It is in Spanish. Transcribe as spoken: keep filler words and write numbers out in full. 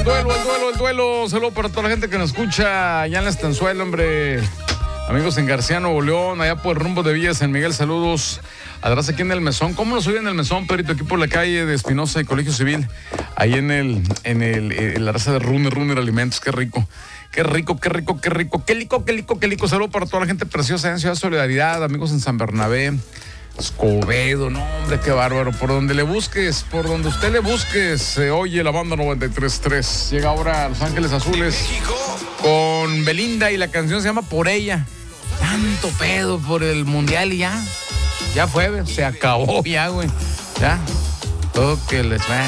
duelo, el duelo, el duelo. Saludos para toda la gente que nos escucha allá en la Estanzuela, hombre. Amigos en García, Nuevo León, allá por el rumbo de Villa San Miguel, saludos. Atrás aquí en el Mesón. ¿Cómo nos oyen en el Mesón, Perito? Aquí por la calle de Espinosa y Colegio Civil. Ahí en el, en el, en la raza de Runner, Runner Alimentos. Qué rico. Qué rico, qué rico, qué rico. Qué lico, qué lico, qué lico. Saludos para toda la gente preciosa en Ciudad Solidaridad, amigos en San Bernabé, Escobedo. No, hombre, qué bárbaro. Por donde le busques, por donde usted le busque, se oye la banda noventa y tres punto tres. Llega ahora a Los Ángeles Azules con Belinda y la canción se llama Por Ella. Tanto pedo por el mundial y ya. Ya fue, se acabó ya, güey. Ya. Todo que les va.